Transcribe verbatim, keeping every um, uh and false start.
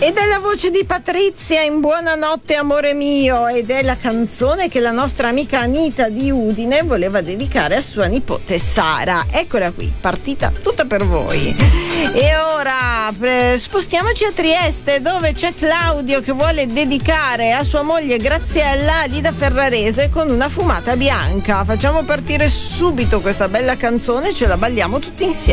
Ed è la voce di Patrizia in Buonanotte amore mio, ed è la canzone che la nostra amica Anita di Udine voleva dedicare a sua nipote Sara. Eccola qui, partita tutta per voi. E ora pre- spostiamoci a Trieste, dove c'è Claudio che vuole dedicare a sua moglie Graziella Lida Ferrarese con Una fumata bianca. Facciamo partire subito questa bella canzone e ce la balliamo tutti insieme.